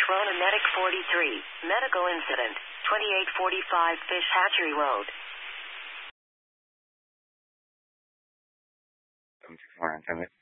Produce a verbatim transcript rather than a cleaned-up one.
Corona Medic forty-three. Medical incident. twenty-eight forty-five Fish Hatchery Road. seven six four nine seven.